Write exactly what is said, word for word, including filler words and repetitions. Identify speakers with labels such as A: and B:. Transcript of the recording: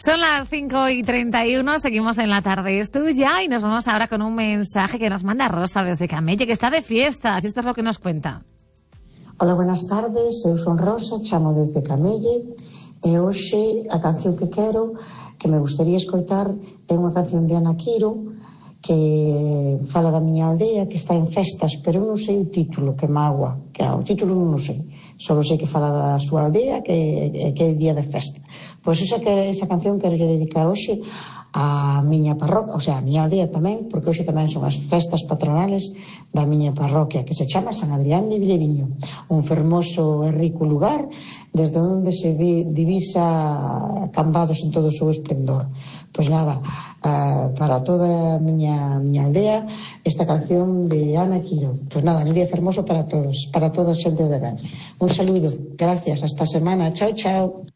A: Son las cinco y treinta y uno, seguimos en La Tarde es Tuya y nos vamos ahora con un mensaje que nos manda Rosa desde Camelle, que está de fiestas, y esto es lo que nos cuenta.
B: Hola, buenas tardes, eu son Rosa, chamo desde Camelle, e hoxe a canción que quero, que me gustaría escoitar, é unha canción de Ana Quiro, que fala da miña aldea, que está en festas, pero eu non sei o título, que mágoa, que o título non o sei, só sei que fala da súa aldea, que, que é día de festa. Pois esa, que, esa canción quero lle dedicar hoxe a miña parroquia, o sea, a miña aldea tamén, porque hoxe tamén son as festas patronales da miña parroquia, que se chama San Adrián de Vilariño, un fermoso e rico lugar desde onde se vi, divisa Cambados en todo o seu esplendor. Pois nada, uh, para toda a miña, miña aldea, esta canción de Ana Quiro. Pois nada, un día fermoso para todos, para todos xentes de ben. Un saludo, gracias, hasta a semana, chao, chao.